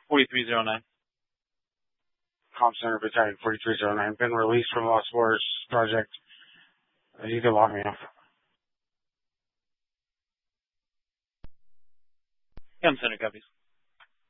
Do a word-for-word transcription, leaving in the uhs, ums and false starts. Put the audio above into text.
forty-three oh nine. Comm Center Battalion forty-three oh nine. Been released from Lost Wars Project. Uh, you can log me off. Comm Center copies.